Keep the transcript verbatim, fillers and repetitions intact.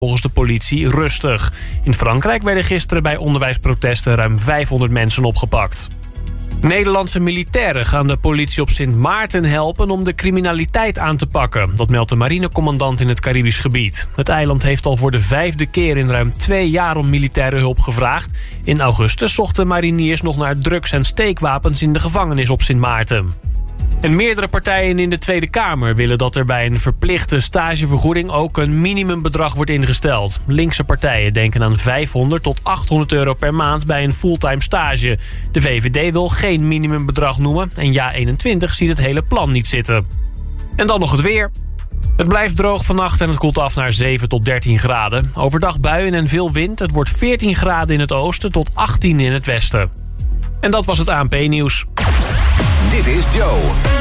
volgens de politie rustig. In Frankrijk werden gisteren bij onderwijsprotesten ruim vijfhonderd mensen opgepakt. Nederlandse militairen gaan de politie op Sint Maarten helpen om de criminaliteit aan te pakken. Dat meldt de marinecommandant in het Caribisch gebied. Het eiland heeft al voor de vijfde keer in ruim twee jaar om militaire hulp gevraagd. In augustus zochten mariniers nog naar drugs en steekwapens in de gevangenis op Sint Maarten. En meerdere partijen in de Tweede Kamer willen dat er bij een verplichte stagevergoeding ook een minimumbedrag wordt ingesteld. Linkse partijen denken aan vijfhonderd tot achthonderd euro per maand bij een fulltime stage. De V V D wil geen minimumbedrag noemen en Ja eenentwintig ziet het hele plan niet zitten. En dan nog het weer. Het blijft droog vannacht en het koelt af naar zeven tot dertien graden. Overdag buien en veel wind. Het wordt veertien graden in het oosten tot achttien in het westen. En dat was het A N P-nieuws. Dit is Joe.